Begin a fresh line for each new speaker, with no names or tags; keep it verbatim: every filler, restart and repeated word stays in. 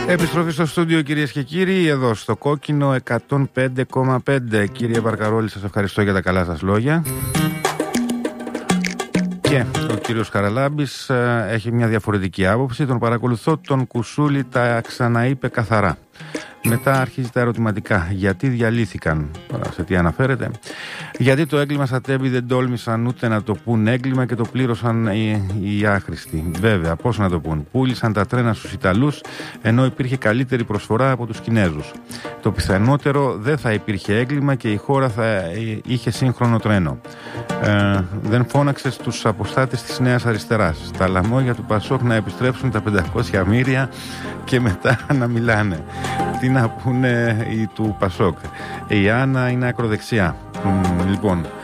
Επιστροφή στο στούντιο, κυρίες και κύριοι, εδώ στο Κόκκινο εκατόν πέντε κόμμα πέντε. Κύριε Βαρκαρόλη, σας ευχαριστώ για τα καλά σας λόγια. Και ο κύριος Χαραλάμπης ε, έχει μια διαφορετική άποψη. Τον παρακολουθώ, τον Κουσούλη τα ξαναείπε καθαρά. Μετά αρχίζει τα ερωτηματικά. Γιατί διαλύθηκαν, σε τι αναφέρεται? Γιατί το έγκλημα στα Τέμπη δεν τόλμησαν ούτε να το πούν έγκλημα και το πλήρωσαν οι, οι άχρηστοι? Βέβαια, πώς να το πούν? Πούλησαν τα τρένα στους Ιταλούς, ενώ υπήρχε καλύτερη προσφορά από τους Κινέζους. Το πιθανότερο, δεν θα υπήρχε έγκλημα και η χώρα θα είχε σύγχρονο τρένο. Ε, δεν φώναξε στους αποστάτες της Νέας Αριστεράς τα λαμόγια του Πασόκ να επιστρέψουν τα πεντακόσια μοίρια και μετά να μιλάνε. Τι να πούνε οι του Πασόκ? Η Άννα είναι ακροδεξιά. Μ, λοιπόν,